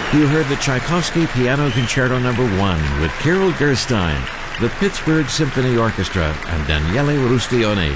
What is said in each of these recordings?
You heard the Tchaikovsky Piano Concerto No. 1 with Kirill Gerstein, the Pittsburgh Symphony Orchestra, and Daniele Rustione.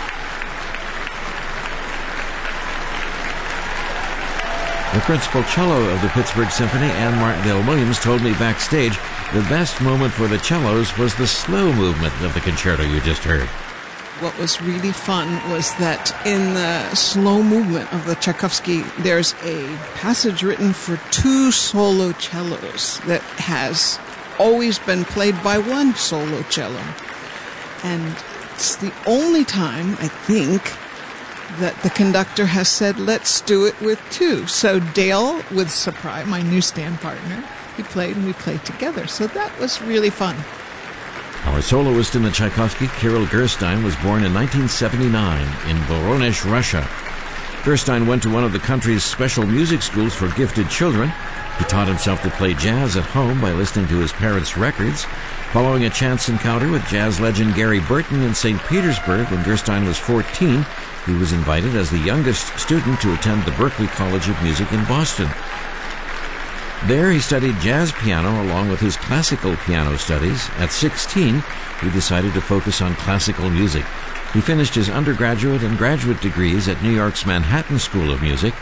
The principal cello of the Pittsburgh Symphony, Anne Martindale-Williams, told me backstage the best moment for the cellos was the slow movement of the concerto you just heard. What was really fun was that in the slow movement of the Tchaikovsky, there's a passage written for 2 solo cellos that has always been played by 1 solo cello. And it's the only time, I think, that the conductor has said, let's do it with 2. So Dale, with Surprise, my newsstand partner, he played and we played together. So that was really fun. Our soloist in the Tchaikovsky, Kirill Gerstein, was born in 1979 in Voronezh, Russia. Gerstein went to one of the country's special music schools for gifted children. He taught himself to play jazz at home by listening to his parents' records. Following a chance encounter with jazz legend Gary Burton in St. Petersburg when Gerstein was 14, he was invited as the youngest student to attend the Berklee College of Music in Boston. There he studied jazz piano along with his classical piano studies. At 16, he decided to focus on classical music. He finished his undergraduate and graduate degrees at New York's Manhattan School of Music.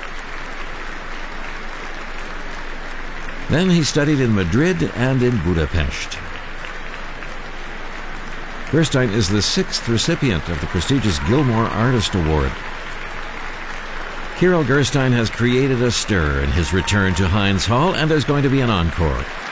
Then he studied in Madrid and in Budapest. Gerstein is the 6th recipient of the prestigious Gilmore Artist Award. Kirill Gerstein has created a stir in his return to Heinz Hall, and there's going to be an encore.